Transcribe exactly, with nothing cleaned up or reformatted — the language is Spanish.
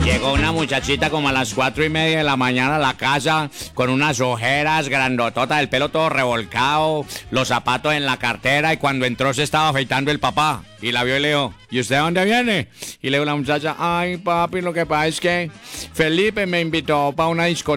Llegó una muchachita como a las cuatro y media de la mañana a la casa con unas ojeras grandototas, el pelo todo revolcado, los zapatos en la cartera, y cuando entró se estaba afeitando el papá. Y la vio y le dijo, ¿y usted a dónde viene? Y le dijo la muchacha, ay papi, lo que pasa es que Felipe me invitó para una discoteca